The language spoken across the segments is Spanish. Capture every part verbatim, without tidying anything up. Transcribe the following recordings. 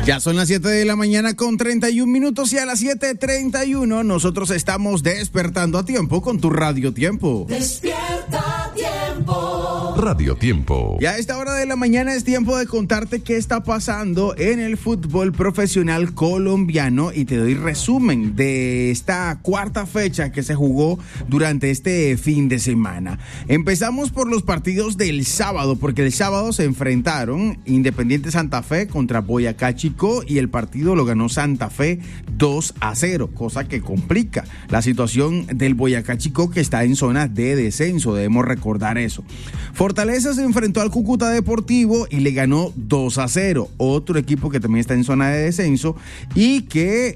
Ya son las siete de la mañana con treinta y un minutos y a las siete treinta y uno nosotros estamos despertando a tiempo con tu Radio Tiempo. Despierta Tiempo. Radio Tiempo. Y a esta hora de la mañana es tiempo de contarte qué está pasando en el fútbol profesional colombiano y te doy resumen de esta cuarta fecha que se jugó durante este fin de semana. Empezamos por los partidos del sábado, porque el sábado se enfrentaron Independiente Santa Fe contra Boyacá Chicó y el partido lo ganó Santa Fe dos a cero, cosa que complica la situación del Boyacá Chicó, que está en zona de descenso, debemos recordar eso. Fortaleza se enfrentó al Cúcuta Deportivo y le ganó dos a cero, otro equipo que también está en zona de descenso y que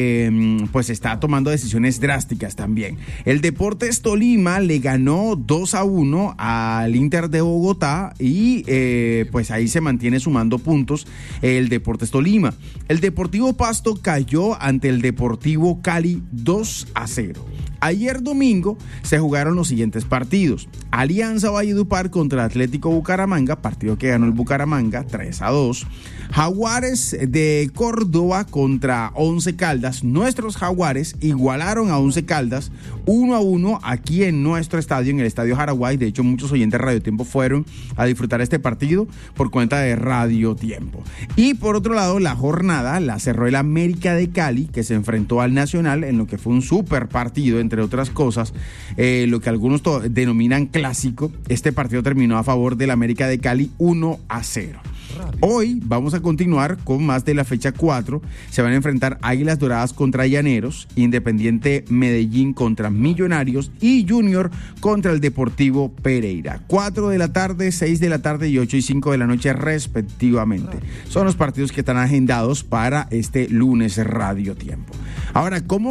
eh, pues está tomando decisiones drásticas también. El Deportes Tolima le ganó dos a uno al Inter de Bogotá y eh, pues ahí se mantiene sumando puntos el Deportes Tolima. El Deportivo Pasto cayó ante el Deportivo Cali dos a cero. Ayer domingo se jugaron los siguientes partidos. Alianza Valledupar contra Atlético Bucaramanga, partido que ganó el Bucaramanga tres a dos. Jaguares de Córdoba contra Once Caldas. Nuestros Jaguares igualaron a Once Caldas uno a uno aquí en nuestro estadio, en el Estadio Jaraguay. De hecho, muchos oyentes de Radio Tiempo fueron a disfrutar este partido por cuenta de Radio Tiempo. Y por otro lado, la jornada la cerró el América de Cali, que se enfrentó al Nacional en lo que fue un super partido, entre otras cosas, eh, lo que algunos to- denominan clásico. Este partido terminó a favor del América de Cali uno a cero. Hoy vamos a continuar con más de la fecha cuatro. Se van a enfrentar Águilas Doradas contra Llaneros, Independiente Medellín contra Millonarios y Junior contra el Deportivo Pereira. cuatro de la tarde, seis de la tarde y ocho y cinco de la noche respectivamente. Son los partidos que están agendados para este lunes Radio Tiempo. Ahora, ¿cómo